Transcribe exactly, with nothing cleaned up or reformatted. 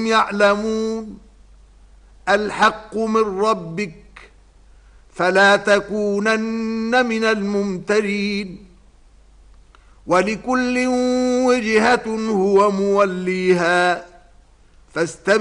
وهم يعلمون. الحق من ربك فلا تكونن من الممترين. ولكل وجهة هو موليها فاستبقوا